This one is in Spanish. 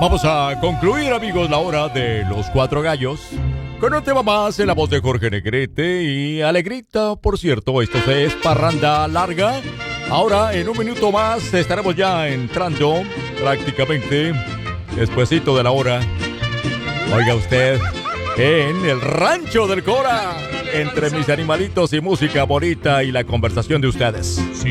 Vamos a concluir, amigos, la hora de los cuatro gallos con un tema más en la voz de Jorge Negrete y Alegrita. Por cierto, esto es Parranda Larga. Ahora, en un minuto más, estaremos ya entrando prácticamente despuesito de la hora. Oiga usted, en el Rancho del Cora, entre mis animalitos y música bonita y la conversación de ustedes.